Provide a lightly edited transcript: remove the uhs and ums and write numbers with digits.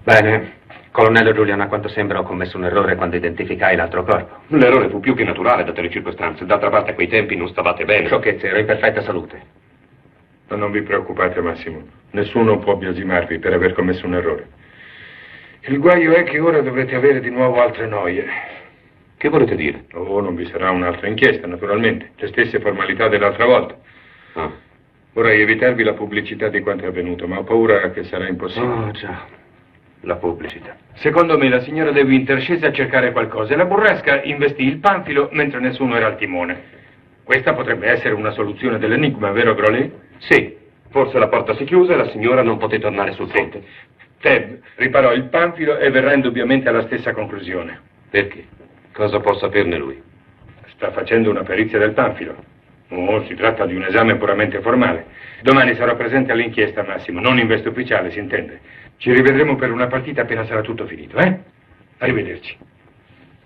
Bene. Colonnello Giuliano, a quanto sembra ho commesso un errore quando identificai l'altro corpo. L'errore fu più che naturale, date le circostanze. D'altra parte a quei tempi non stavate bene. Sciocchezze, ero in perfetta salute. Ma non vi preoccupate, Massimo. Nessuno può biasimarvi per aver commesso un errore. Il guaio è che ora dovrete avere di nuovo altre noie. Che volete dire? Oh, non vi sarà un'altra inchiesta, naturalmente. Le stesse formalità dell'altra volta. Ah. Vorrei evitarvi la pubblicità di quanto è avvenuto, ma ho paura che sarà impossibile. Oh, già. La pubblicità. Secondo me la signora De Winter scese a cercare qualcosa e la burrasca investì il panfilo mentre nessuno era al timone. Questa potrebbe essere una soluzione dell'enigma, vero Grollet? Sì. Forse la porta si chiuse e la signora non poté tornare sul ponte. Ted riparò il panfilo e verrà indubbiamente alla stessa conclusione. Perché? Cosa può saperne lui? Sta facendo una perizia del panfilo. Oh, si tratta di un esame puramente formale. Domani sarò presente all'inchiesta, Massimo, non in veste ufficiale, si intende. Ci rivedremo per una partita appena sarà tutto finito, eh? Arrivederci.